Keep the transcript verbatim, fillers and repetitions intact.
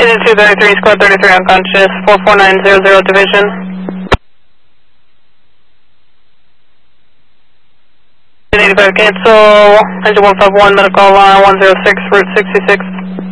Division two thirty-three, squad thirty-three unconscious, four four nine zero zero division. eighty-five cancel, engine one five one, medical line one zero six, route sixty-six.